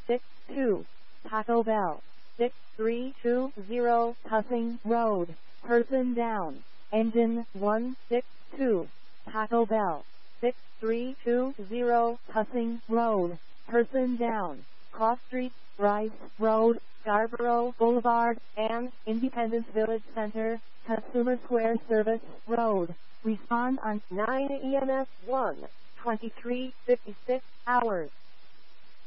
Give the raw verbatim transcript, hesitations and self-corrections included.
six two, Taco Bell. six three two zero, Hussing Road. Person down. Engine one six two, Taco Bell. six three two zero, Hussing Road. Person down. Cross Street, Rice Road, Scarborough Boulevard, and Independence Village Center, Consumer Square Service Road. Respond on nine E M S one, twenty-three fifty-six hours.